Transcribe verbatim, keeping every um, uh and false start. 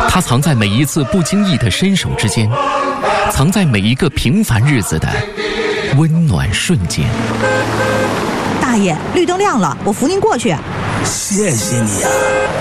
它藏在每一次不经意的伸手之间，藏在每一个平凡日子的温暖瞬间。 大爷，绿灯亮了，我扶您过去。 谢谢你啊。